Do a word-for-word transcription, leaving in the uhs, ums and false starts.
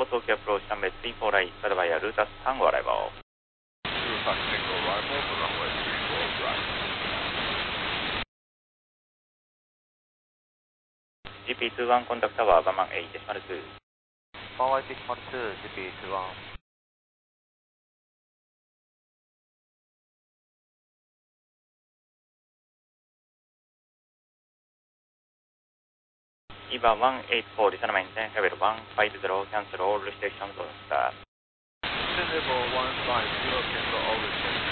東京アプローチナンバースリーフォーライト、バイヤルータスタンゴアライバー。ジーピーツーワン コンタクトはワンワンエイトデシマルツー。 ワンワンエイトデシマルツー、ジーピーツーワン。 イバワンエイトフォー、リサナメンテン、レベルワンファイブゼロ、キャンセルオールリストリクションズオンスター。 Level one five zero, cancel all restrictions.